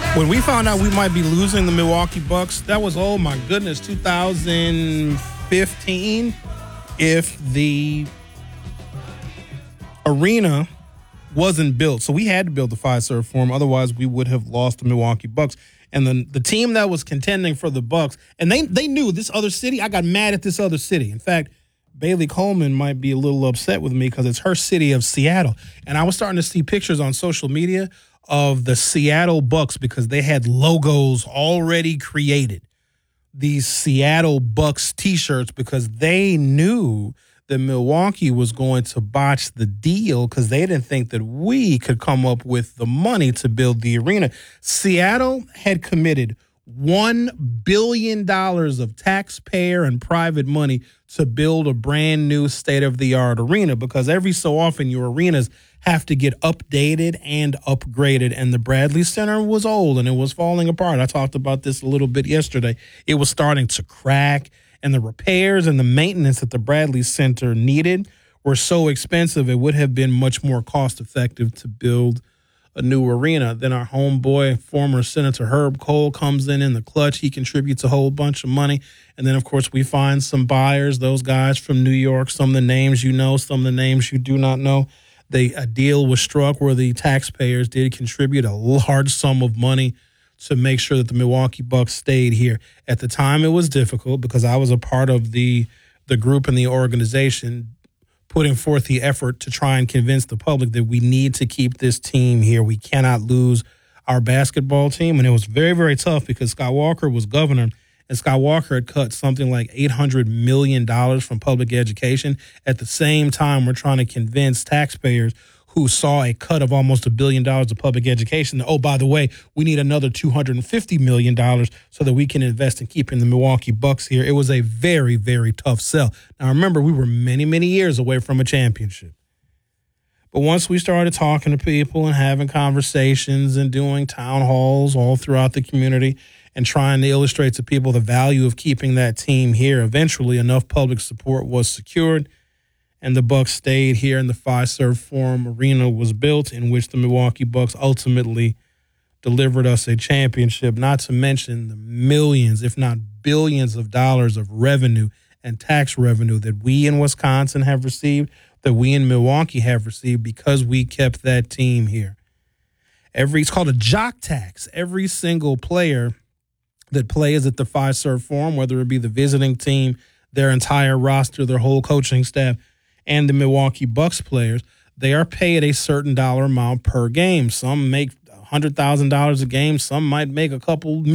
When we found out we might be losing the Milwaukee Bucks, that was, oh my goodness, 2015. If the arena wasn't built, so we had to build the Fiserv Forum, otherwise we would have lost the Milwaukee Bucks. And the team that was contending for the Bucks, and they knew this other city. I got mad at this other city. In fact, Bailey Coleman might be a little upset with me because it's her city of Seattle. And I was starting to see pictures on social media of the Seattle Bucks because they had logos already created. These Seattle Bucks T-shirts because they knew that Milwaukee was going to botch the deal because they didn't think that we could come up with the money to build the arena. Seattle had committed $1 billion of taxpayer and private money to build a brand new state-of-the-art arena because every so often your arenas have to get updated and upgraded, and the Bradley Center was old and it was falling apart. I talked about this a little bit yesterday. It was starting to crack, and the repairs and the maintenance that the Bradley Center needed were so expensive it would have been much more cost-effective to build a new arena. Then our homeboy, former Senator Herb Kohl, comes in the clutch. He contributes a whole bunch of money. And then, of course, we find some buyers, those guys from New York, some of the names you know, some of the names you do not know. A deal was struck where the taxpayers did contribute a large sum of money to make sure that the Milwaukee Bucks stayed here. At the time, it was difficult because I was a part of the group and the organization putting forth the effort to try and convince the public that we need to keep this team here. We cannot lose our basketball team. And it was very, very tough because Scott Walker was governor, and Scott Walker had cut something like $800 million from public education. At the same time, we're trying to convince taxpayers who saw a cut of almost $1 billion of public education that, oh, by the way, we need another $250 million so that we can invest in keeping the Milwaukee Bucks here. It was a very, very tough sell. Now, remember, we were many, many years away from a championship. But once we started talking to people and having conversations and doing town halls all throughout the community and trying to illustrate to people the value of keeping that team here, eventually enough public support was secured, and the Bucks stayed here, and the Fiserv Forum Arena was built, in which the Milwaukee Bucks ultimately delivered us a championship, not to mention the millions, if not billions of dollars of revenue and tax revenue that we in Wisconsin have received, that we in Milwaukee have received because we kept that team here. It's called a jock tax. Every single player that plays at the Fiserv Forum, whether it be the visiting team, their entire roster, their whole coaching staff, and the Milwaukee Bucks players, they are paid a certain dollar amount per game. Some make $100,000 a game. Some might make a couple